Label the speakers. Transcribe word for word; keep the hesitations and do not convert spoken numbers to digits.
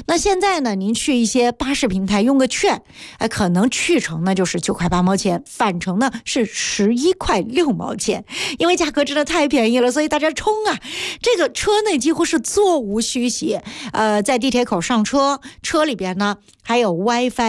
Speaker 1: 那现在呢，您去一些巴士平台用个券，哎，可能去程呢就是九块八毛钱，返程呢是十一块六毛钱。因为价格真的太便宜了，所以大家冲啊！这个车内几乎是座无虚席，呃，在地铁口上车，车里边呢还有 WiFi。